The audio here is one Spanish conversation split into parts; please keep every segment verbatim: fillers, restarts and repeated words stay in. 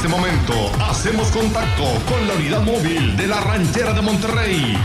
este momento hacemos contacto con la unidad móvil de la Ranchera de Monterrey.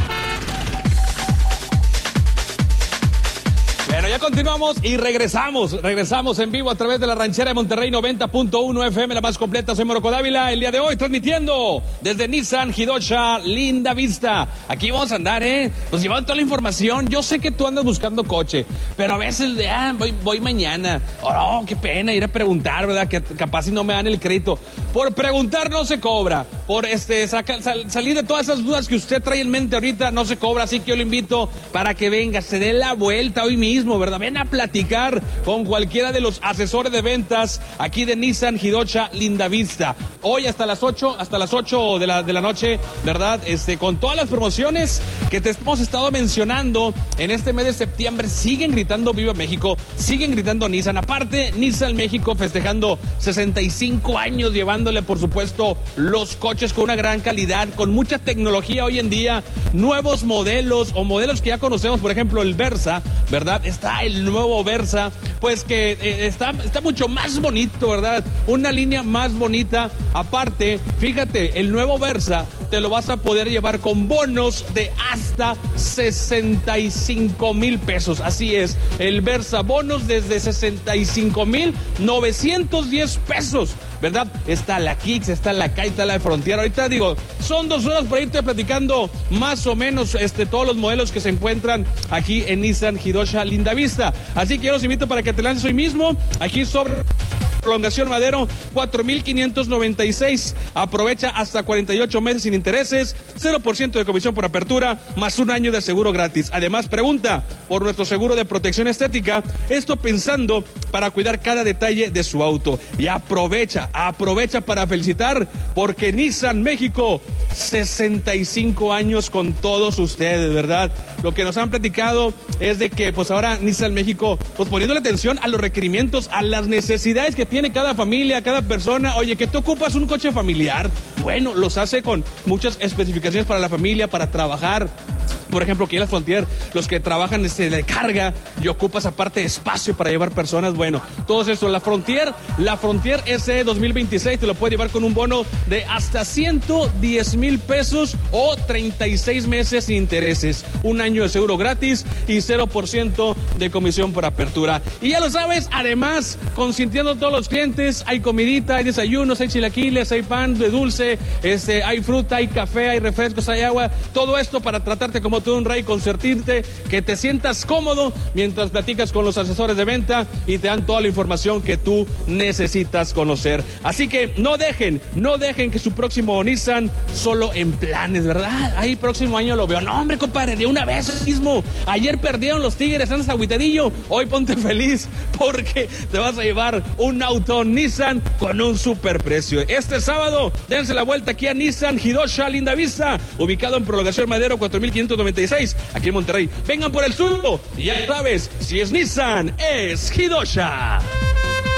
Bueno, ya continuamos y regresamos, regresamos en vivo a través de la Ranchera de Monterrey noventa punto uno F M, la más completa. Soy Morocco Dávila, el día de hoy transmitiendo desde Nissan Hidosha Linda Vista. Aquí vamos a andar, ¿eh? Nos llevan toda la información. Yo sé que tú andas buscando coche, pero a veces, ah, voy, voy mañana. Oh, no, qué pena ir a preguntar, ¿verdad? Que capaz si no me dan el crédito. Por preguntar no se cobra. Por este saca, sal, salir de todas esas dudas que usted trae en mente ahorita no se cobra. Así que yo lo invito para que venga, se dé la vuelta hoy mismo, ¿verdad? Ven a platicar con cualquiera de los asesores de ventas aquí de Nissan Hidosha Linda Vista. Hoy hasta las ocho, hasta las ocho de la, de la noche, ¿verdad? Este, con todas las promociones que te hemos estado mencionando en este mes de septiembre, siguen gritando Viva México, siguen gritando Nissan. Aparte, Nissan México festejando sesenta y cinco años, llevándole, por supuesto, los coches con una gran calidad, con mucha tecnología hoy en día, nuevos modelos o modelos que ya conocemos, por ejemplo, el Versa, ¿verdad? Está el nuevo Versa, pues que eh, está, está mucho más bonito, ¿verdad? Una línea más bonita. Aparte, fíjate, el nuevo Versa te lo vas a poder llevar con bonos de hasta sesenta y cinco mil pesos. Así es, el Versa, bonos desde sesenta y cinco mil novecientos diez pesos, ¿verdad? Está la Kicks, está la Kai, está la Frontier. Ahorita digo, son dos horas para irte platicando más o menos este, todos los modelos que se encuentran aquí en Nissan Hidosha Linda Vista. Así que yo los invito para que te lances hoy mismo aquí sobre Prolongación Madero cuatro mil quinientos noventa y seis. Aprovecha hasta cuarenta y ocho meses sin intereses, cero por ciento de comisión por apertura, más un año de seguro gratis. Además, pregunta por nuestro seguro de protección estética, esto pensando para cuidar cada detalle de su auto. Y aprovecha, aprovecha para felicitar, porque Nissan México, sesenta y cinco años con todos ustedes, ¿verdad? Lo que nos han platicado es de que pues ahora Nissan México, pues poniéndole atención a los requerimientos, a las necesidades que tiene cada familia, cada persona. Oye, que tú ocupas un coche familiar, bueno, los hace con muchas especificaciones para la familia, para trabajar. Por ejemplo, aquí en la Frontier, los que trabajan este, de carga y ocupas aparte espacio para llevar personas, bueno, todo eso. La Frontier, la Frontier S E dos mil veintiséis te lo puede llevar con un bono de hasta ciento diez mil pesos o treinta y seis meses sin intereses, un año de seguro gratis y cero por ciento de comisión por apertura. Y ya lo sabes, además, consintiendo a todos los clientes, hay comidita, hay desayunos, hay chilaquiles, hay pan de dulce, este, hay fruta, hay café, hay refrescos, hay agua, todo esto para tratarte como tú un rey, consentirte, que te sientas cómodo mientras platicas con los asesores de venta y te dan toda la información que tú necesitas conocer. Así que no dejen, no dejen que su próximo Nissan solo en planes, ¿verdad? Ahí próximo año lo veo. No, hombre, compadre, de una vez mismo. Ayer perdieron los Tigres, andas agüitadillo. Hoy ponte feliz porque te vas a llevar un auto Nissan con un super precio. Este sábado, dense la vuelta aquí a Nissan Hidosha Linda Vista, ubicado en Prolongación Madero cuatro mil quinientos noventa y seis, aquí en Monterrey. Vengan por el suyo y ya sabes, si es Nissan, es Hidosha.